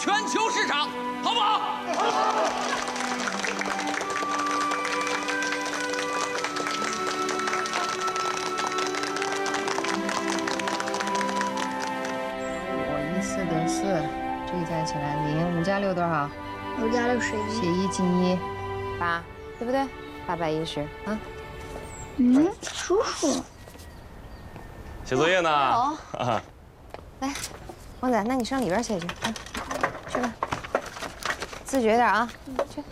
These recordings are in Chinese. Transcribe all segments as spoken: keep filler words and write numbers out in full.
全球市场，好不好？好。 我一四得四，这个加起来零，五加六多少？ 五加六十一。 写一进一，八，对不对？八百一十啊。 嗯，叔叔。 写作业呢？ 好。来，王仔，那你上里边写去啊，去吧，自觉点啊，去。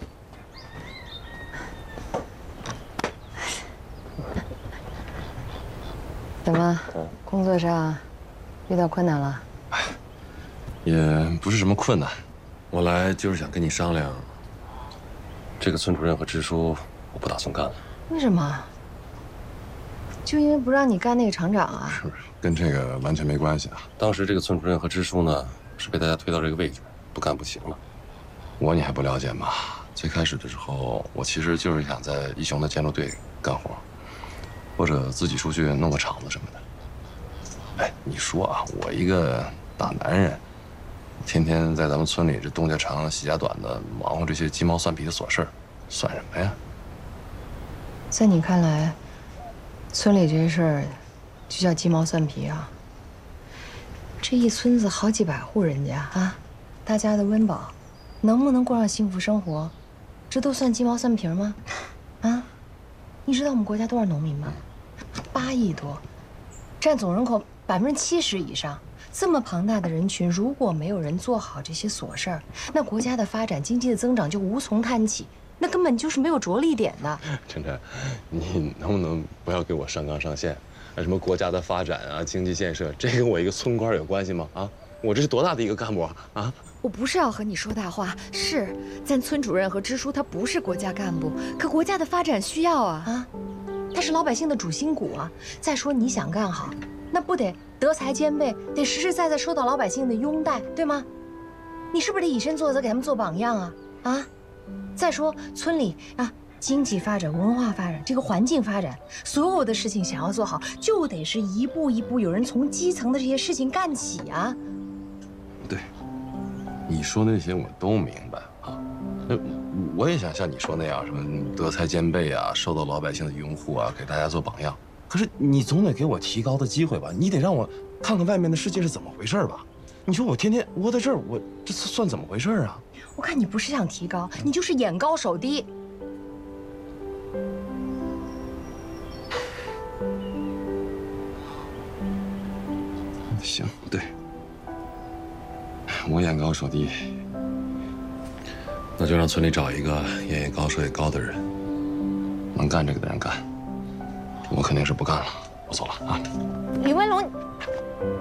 怎么，工作上遇到困难了？ 也不是什么困难，我来就是想跟你商量，这个村主任和支书，我不打算干了。 为什么？就因为不让你干那个厂长啊？ 是不是？跟这个完全没关系啊。当时这个村主任和支书呢，是被大家推到这个位置，不干不行了。我你还不了解吗？最开始的时候，我其实就是想在一雄的建筑队干活，或者自己出去弄个厂子什么的。哎，你说啊，我一个大男人，天天在咱们村里这东家长西家短的忙活这些鸡毛蒜皮的琐事儿，算什么呀？ 在你看来，村里这些事儿就叫鸡毛蒜皮啊？这一村子好几百户人家啊，大家的温饱，能不能过上幸福生活，这都算鸡毛蒜皮吗？啊？你知道我们国家多少农民吗？八亿多，占总人口百分之七十以上。这么庞大的人群，如果没有人做好这些琐事儿，那国家的发展、经济的增长就无从谈起，那根本就是没有着力点的。 晨晨，你能不能不要给我上纲上线？那什么国家的发展啊，经济建设，这跟我一个村官有关系吗？啊，我这是多大的一个干部啊！啊， 我不是要和你说大话，是咱村主任和支书他不是国家干部，可国家的发展需要啊啊，他是老百姓的主心骨啊。再说你想干好，那不得德才兼备，得实实在在受到老百姓的拥戴，对吗？你是不是得以身作则，给他们做榜样啊？啊！再说村里啊，经济发展、文化发展，这个环境发展，所有的事情想要做好，就得是一步一步有人从基层的这些事情干起啊。 对，你说的那些我都明白啊。那我也想像你说那样，什么德才兼备啊，受到老百姓的拥护啊，给大家做榜样。可是你总得给我提高的机会吧？你得让我看看外面的世界是怎么回事吧？你说我天天窝在这儿，我这算怎么回事啊？ 我看你不是想提高，你就是眼高手低。 行，对，我眼高手低，那就让村里找一个眼也高手也高的人，能干这个的人干。我肯定是不干了，我走了啊。 李文龙。